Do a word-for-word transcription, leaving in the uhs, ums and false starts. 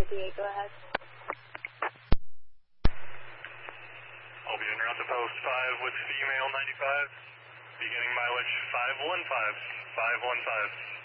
fifty-eight, go ahead. I'll be en route to post five with female ninety-five, beginning mileage five one five, five one five.